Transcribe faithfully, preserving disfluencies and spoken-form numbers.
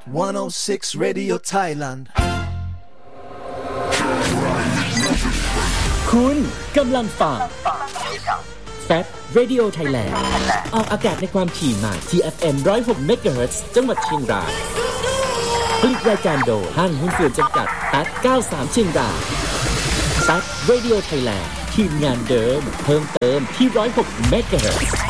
one oh six Radio Thailand คุณกำลังฟัง Fat Radio Thailand ออกอากาศในความถี่ใหม่ ที เอฟ เอ็ม หนึ่งร้อยหก เมกะเฮิรตซ์ จังหวัดเชียงรายผลิตรายการโดยห้างหุ้นส่วนจำกัด แอท เก้าสิบสาม เชียงราย Fat Radio Thailand ทีมงานเดิมเพิ่มเติมที่หนึ่งร้อยหก เมกะเฮิรตซ์